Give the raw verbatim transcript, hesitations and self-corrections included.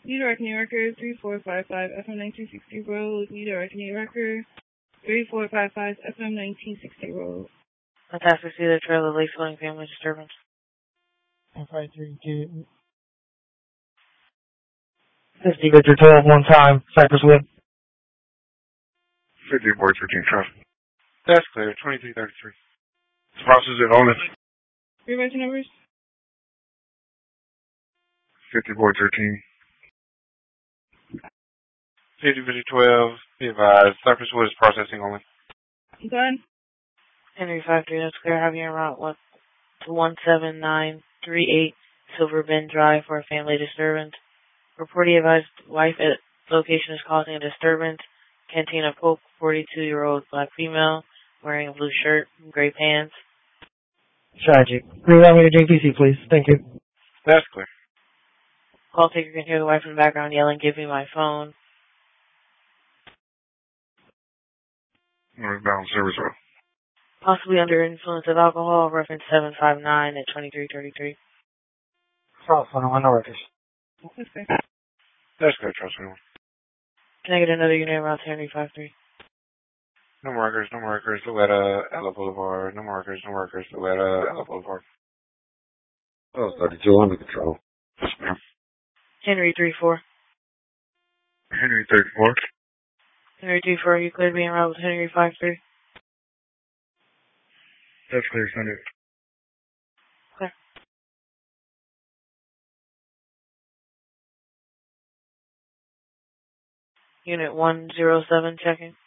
New York, New Yorker, three four five five, F M nineteen sixty Road. New York, New Yorker, three four five five, F M nineteen sixty Road. Fantastic. See the trail of Lake Floating Family Disturbance. F I three two. fifty Victor twelve, one time, Cypress Wood. fifty Board thirteen traffic. That's clear, twenty-three thirty-three. Process it on it. Rewrite your numbers. fifty Board thirteen. fifty fifty twelve, be advised, Cypress Wood is processing only. Done. Henry five three, that's clear. Have you en route one, to one seven nine three eight Silver Bend Drive for a family disturbance. Reportee advised wife at location is causing a disturbance. Cantina Pope, forty-two-year-old black female, wearing a blue shirt and gray pants. Tragic. Reroute me to J T C, please. Thank you. That's clear. Call taker can hear the wife in the background yelling, "Give me my phone." Northbound service road. Possibly under influence of alcohol, reference seven five nine at twenty-three thirty-three. South one, one workers. That's fair. That's clear, trust me. Can I get another unit around Henry five three? No more workers, no more workers, Louetta, Ella Boulevard. No more workers, no more workers, Louetta, Ella Boulevard. Oh, thirty-two under control. Yes, ma'am. Henry three four. Henry thirty-four. Henry three four, you clear to be en route with Henry five three? That's clear, Sunday. Clear. Unit one zero seven checking.